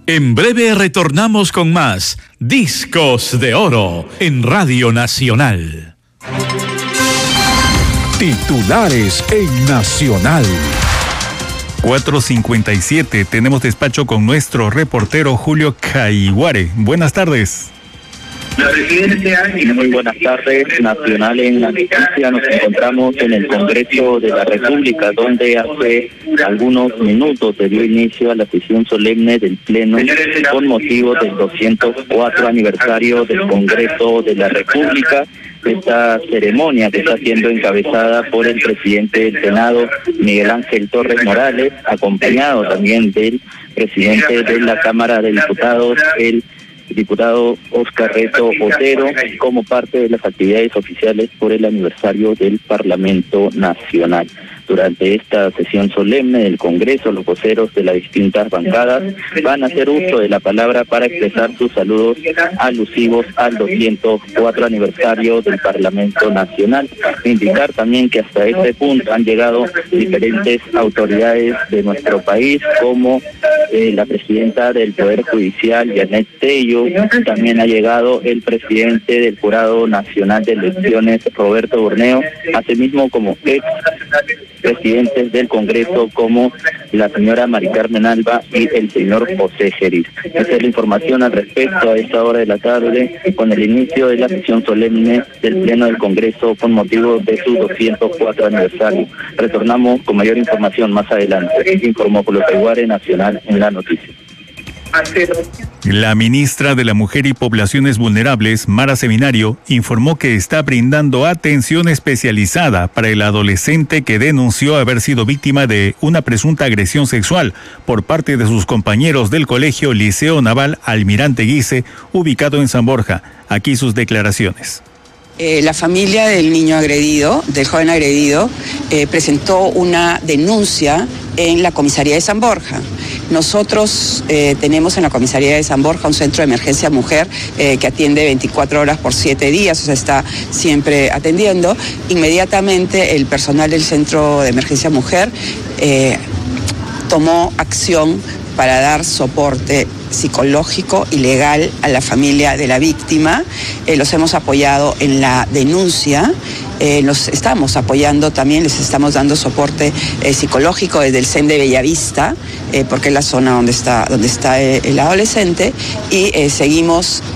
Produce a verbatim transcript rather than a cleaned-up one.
En breve retornamos con más Discos de Oro en Radio Nacional. Titulares en Nacional. cuatro cincuenta y siete, tenemos despacho con nuestro reportero Julio Caiguare. Buenas tardes. Muy buenas tardes, Nacional en la noticia. Nos encontramos en el Congreso de la República, donde hace algunos minutos se dio inicio a la sesión solemne del Pleno con motivo del doscientos cuatro aniversario del Congreso de la República. Esta ceremonia que está siendo encabezada por el presidente del Senado, Miguel Ángel Torres Morales, acompañado también del presidente de la Cámara de Diputados, el diputado Oscar Reto Otero, como parte de las actividades oficiales por el aniversario del Parlamento Nacional. Durante esta sesión solemne del Congreso, los voceros de las distintas bancadas van a hacer uso de la palabra para expresar sus saludos alusivos al doscientos cuatro aniversario del Parlamento Nacional. Indicar también que hasta este punto han llegado diferentes autoridades de nuestro país, como eh, la presidenta del Poder Judicial, Yanet Tello. También ha llegado el presidente del Jurado Nacional de Elecciones, Roberto Burneo, asimismo como ex presidentes del Congreso como la señora Mari Carmen Alba y el señor José Geriz. Esta es la información al respecto a esta hora de la tarde, con el inicio de la sesión solemne del Pleno del Congreso con motivo de su doscientos cuatro aniversario. Retornamos con mayor información más adelante. Informó Julio Caiguare, Nacional en la noticia. La ministra de la Mujer y Poblaciones Vulnerables, Mara Seminario, informó que está brindando atención especializada para el adolescente que denunció haber sido víctima de una presunta agresión sexual por parte de sus compañeros del Colegio Liceo Naval Almirante Guise, ubicado en San Borja. Aquí sus declaraciones. Eh, la familia del niño agredido, del joven agredido, eh, presentó una denuncia en la comisaría de San Borja. Nosotros eh, tenemos en la comisaría de San Borja un centro de emergencia mujer eh, que atiende veinticuatro horas por siete días, o sea, está siempre atendiendo. Inmediatamente el personal del centro de emergencia mujer eh, tomó acción para dar soporte psicológico y legal a la familia de la víctima. Eh, los hemos apoyado en la denuncia, eh, los estamos apoyando también, les estamos dando soporte eh, psicológico desde el C E M de Bellavista, eh, porque es la zona donde está, donde está eh, el adolescente, y eh, seguimos